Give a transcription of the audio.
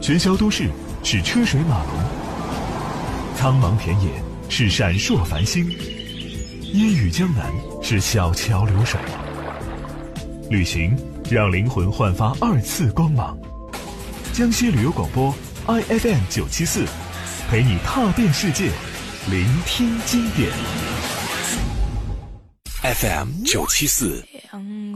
喧嚣都市是车水马龙，苍茫田野是闪烁繁星，烟雨江南是小桥流水。旅行让灵魂焕发2次光芒。江西旅游广播 IFM 974，陪你踏遍世界，聆听经典。 FM 974。